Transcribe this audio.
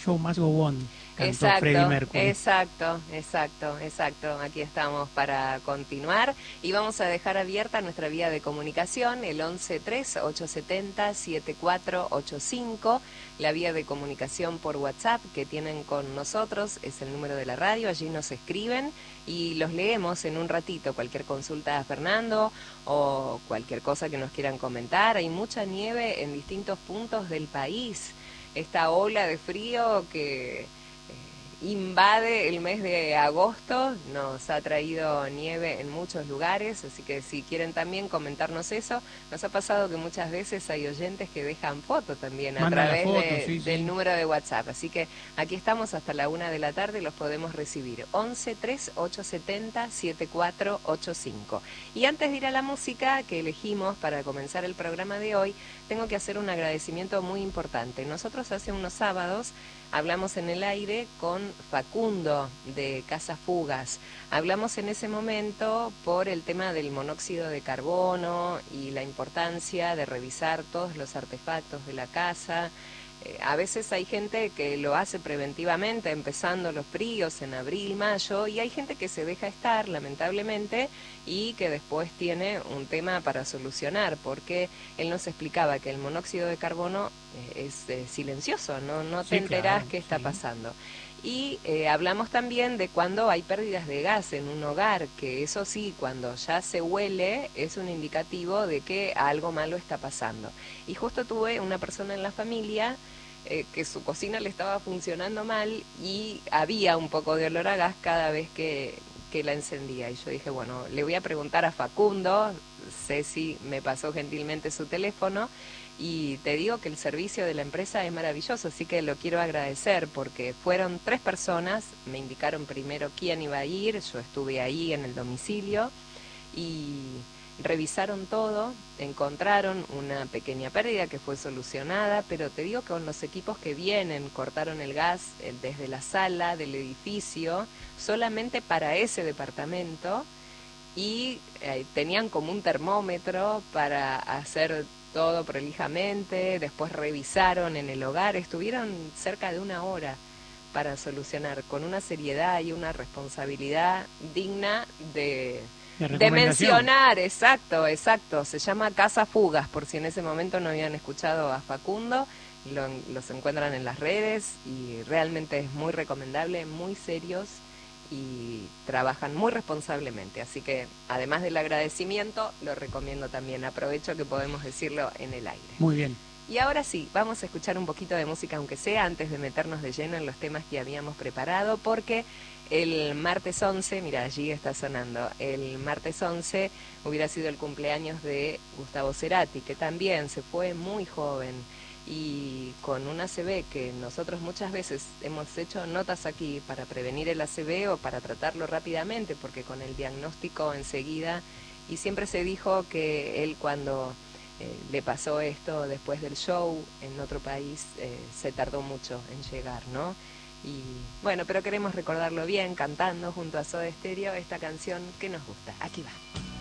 Show Must Go On, cantó Freddie Mercury. Exacto. Aquí estamos para continuar y vamos a dejar abierta nuestra vía de comunicación, el 1138707485, la vía de comunicación por WhatsApp que tienen con nosotros, es el número de la radio, allí nos escriben y los leemos en un ratito, cualquier consulta a Fernando o cualquier cosa que nos quieran comentar. Hay mucha nieve en distintos puntos del país. Esta ola de frío que invade el mes de agosto nos ha traído nieve en muchos lugares, así que si quieren también comentarnos eso. Nos ha pasado que muchas veces hay oyentes que dejan fotos también a través del número de WhatsApp, así que aquí estamos hasta la 1 de la tarde y los podemos recibir. 1138707485. Y antes de ir a la música que elegimos para comenzar el programa de hoy, tengo que hacer un agradecimiento muy importante. Nosotros hace unos sábados hablamos en el aire con Facundo de Casa Fugas. Hablamos en ese momento por el tema del monóxido de carbono y la importancia de revisar todos los artefactos de la casa. A veces hay gente que lo hace preventivamente, empezando los fríos en abril, mayo, y hay gente que se deja estar, lamentablemente, y que después tiene un tema para solucionar, porque él nos explicaba que el monóxido de carbono es silencioso, no te enterás qué está pasando. Y hablamos también de cuando hay pérdidas de gas en un hogar, que eso sí, cuando ya se huele, es un indicativo de que algo malo está pasando. Y justo tuve una persona en la familia que su cocina le estaba funcionando mal y había un poco de olor a gas cada vez que la encendía. Y yo dije, bueno, le voy a preguntar a Facundo, Ceci me pasó gentilmente su teléfono, y te digo que el servicio de la empresa es maravilloso, así que lo quiero agradecer porque fueron 3 personas, me indicaron primero quién iba a ir, yo estuve ahí en el domicilio y revisaron todo, encontraron una pequeña pérdida que fue solucionada, pero te digo que con los equipos que vienen, cortaron el gas desde la sala del edificio, solamente para ese departamento, y tenían como un termómetro para hacer todo prolijamente. Después revisaron en el hogar, estuvieron cerca de 1 hora para solucionar, con una seriedad y una responsabilidad digna de mencionar. Exacto, se llama Casa Fugas, por si en ese momento no habían escuchado a Facundo, los encuentran en las redes y realmente es muy recomendable, muy serios y trabajan muy responsablemente, así que además del agradecimiento lo recomiendo también, aprovecho que podemos decirlo en el aire. Muy bien. Y ahora sí, vamos a escuchar un poquito de música, aunque sea antes de meternos de lleno en los temas que habíamos preparado, porque el martes 11, mira, allí está sonando, el martes 11 hubiera sido el cumpleaños de Gustavo Cerati, que también se fue muy joven, y con un ACV que nosotros muchas veces hemos hecho notas aquí para prevenir el ACV o para tratarlo rápidamente, porque con el diagnóstico enseguida, y siempre se dijo que él cuando le pasó esto después del show en otro país, se tardó mucho en llegar, ¿no? Y bueno, pero queremos recordarlo bien, cantando junto a Soda Stereo esta canción que nos gusta. Aquí va.